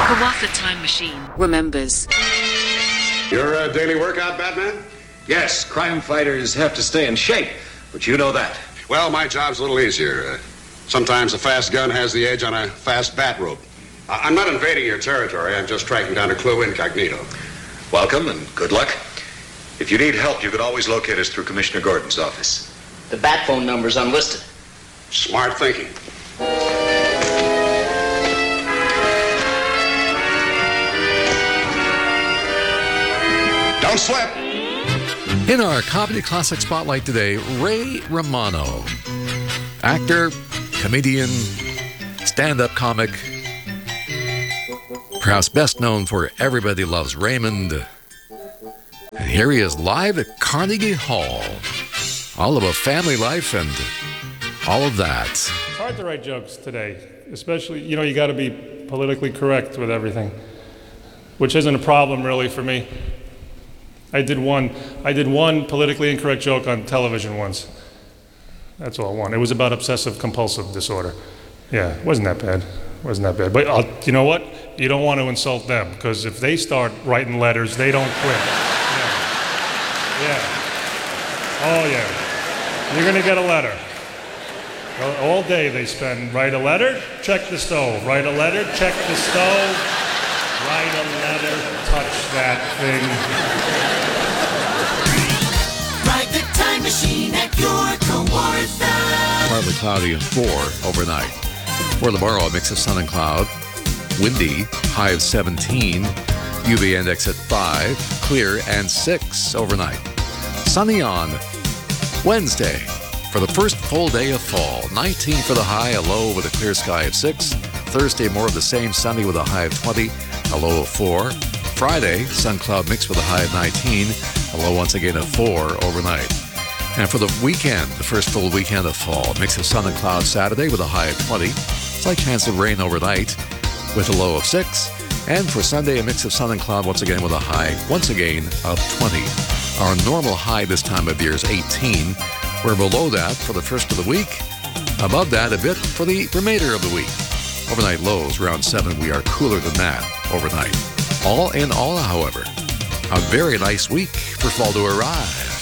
Kawatha Time Machine remembers. Your daily workout, Batman? Yes, crime fighters have to stay in shape, but you know that. Well, my job's a little easier. Sometimes a fast gun has the edge on a fast bat rope. I'm not invading your territory. I'm just tracking down a clue incognito. Welcome and good luck. If you need help, you could always locate us through Commissioner Gordon's office. The bat phone number's unlisted. Smart thinking. Don't slip. In our Comedy Classic Spotlight today, Ray Romano. Actor, comedian, stand-up comic. Perhaps best known for Everybody Loves Raymond. And here he is live at Carnegie Hall. All about family life and all of that. It's hard to write jokes today, especially, you got to be politically correct with everything, which isn't a problem really for me. I did one politically incorrect joke on television once. That's all one. It was about obsessive compulsive disorder. Yeah, it wasn't that bad. But you know what? You don't want to insult them, because if they start writing letters, they don't quit. Yeah. Oh, yeah. You're going to get a letter. All day they spend, write a letter, check the stove. Write a letter, check the stove. Write a letter, touch that thing. Ride the time machine at your Kawartha. Partly cloudy and 4 overnight. For tomorrow, a mix of sun and cloud. Windy, high of 17. UV index at 5. Clear and 6 overnight. Sunny on Wednesday for the first full day of fall. 19 for the high, a low with a clear sky of 6. Thursday, more of the same, sunny with a high of 20, a low of 4. Friday, sun-cloud mix with a high of 19, a low once again of 4 overnight. And for the weekend, the first full weekend of fall, mix of sun and cloud Saturday with a high of 20. Slight chance of rain overnight with a low of 6. And for Sunday, a mix of sun and cloud once again with a high, once again, of 20. Our normal high this time of year is 18. We're below that for the first of the week. Above that a bit for the remainder of the week. Overnight lows around 7. We are cooler than that overnight. All in all, however, a very nice week for fall to arrive.